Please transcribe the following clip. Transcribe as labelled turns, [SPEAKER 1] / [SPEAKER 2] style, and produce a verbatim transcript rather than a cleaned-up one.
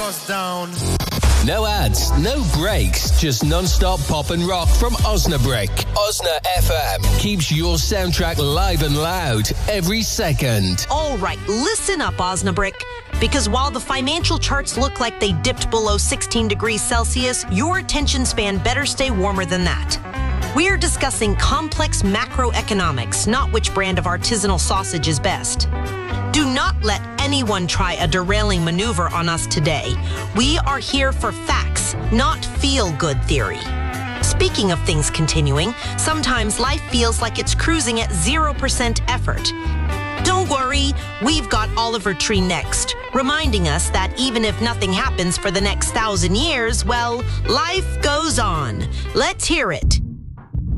[SPEAKER 1] bust down.
[SPEAKER 2] No ads, no breaks, just non-stop pop and rock from Osnabrick. Osna F M keeps your soundtrack live and loud every second.
[SPEAKER 3] All right, listen up, Osnabrick. Because while the financial charts look like they dipped below sixteen degrees Celsius, your attention span better stay warmer than that. We're discussing complex macroeconomics, not which brand of artisanal sausage is best. Do not let anyone try a derailing maneuver on us today. We are here for facts, not feel-good theory. Speaking of things continuing, sometimes life feels like it's cruising at zero percent effort. Don't worry, we've got Oliver Tree next, reminding us that even if nothing happens for the next thousand years, well, life goes on. Let's hear it.